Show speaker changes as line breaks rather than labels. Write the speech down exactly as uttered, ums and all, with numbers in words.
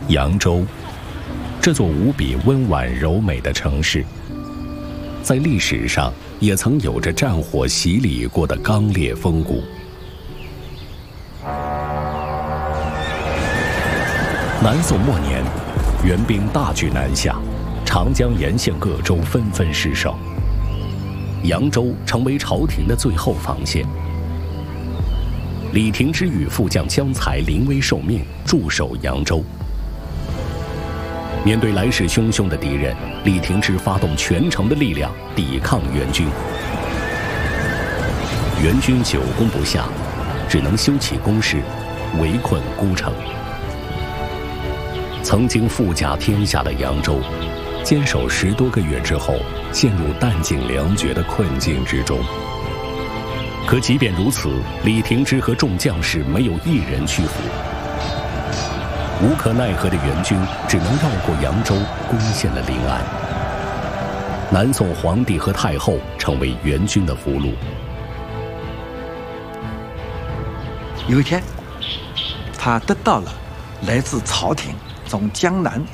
扬州，这座无比温婉柔美的城市，在历史上也曾有着战火洗礼过的刚烈风骨。南宋末年，元兵大举南下，长江沿线各州纷纷失守，扬州成为朝廷的最后防线。李廷芝与副将江才临危受命，驻守扬州。面对来势汹汹的敌人，李廷芝发动全城的力量抵抗元军。元军久攻不下，只能修起工事，围困孤城。曾经富甲天下的扬州，坚守十多个月之后，陷入弹尽粮绝的困境之中。可即便如此，李廷芝和众将士没有一人屈服。无可奈何的元军只能绕过扬州，攻陷了临安。南宋皇帝和太后成为元军的俘虏。
有一天，他得到了来自朝廷从江南